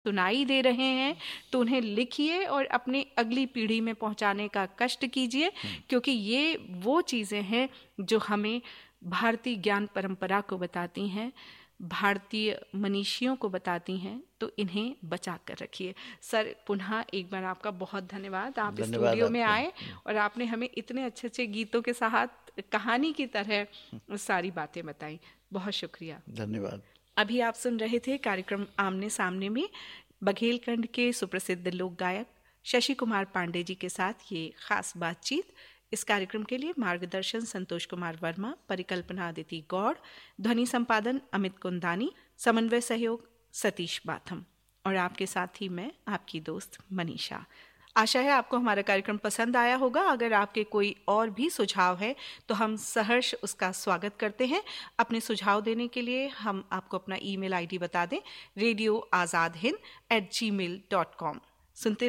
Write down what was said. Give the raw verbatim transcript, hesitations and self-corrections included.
सुनाई दे रहे हैं तो उन्हें लिखिए और अपनी अगली पीढ़ी में पहुंचाने का कष्ट कीजिए, क्योंकि ये वो चीज़ें हैं जो हमें भारतीय ज्ञान परंपरा को बताती हैं, भारतीय मनीषियों को बताती हैं, तो इन्हें बचा कर रखिए। सर, पुनः एक बार आपका बहुत धन्यवाद, आप धन्यवाद स्टूडियो में आपको। आए और आपने हमें इतने अच्छे अच्छे गीतों के साथ कहानी की तरह सारी बातें बताई। बहुत शुक्रिया, धन्यवाद। अभी आप सुन रहे थे कार्यक्रम आमने सामने में बघेलखंड के सुप्रसिद्ध लोक गायक शशि कुमार पांडे जी के साथ ये खास बातचीत। इस कार्यक्रम के लिए मार्गदर्शन संतोष कुमार वर्मा, परिकल्पना अदिति गौड़, ध्वनि संपादन अमित कुंदानी, समन्वय सहयोग सतीश बाथम और आपके साथ ही मैं आपकी दोस्त मनीषा। आशा है आपको हमारा कार्यक्रम पसंद आया होगा। अगर आपके कोई और भी सुझाव है तो हम सहर्ष उसका स्वागत करते हैं। अपने सुझाव देने के लिए हम आपको अपना ईमेल आईडी बता दें, रेडियो आज़ाद हिंद एट जी मेल डॉट कॉम। सुनते